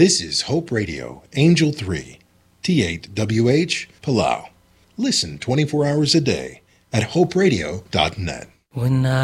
This is Hope Radio, Angel 3, T8WH, Palau. Listen 24 hours a day at hoperadio.net. When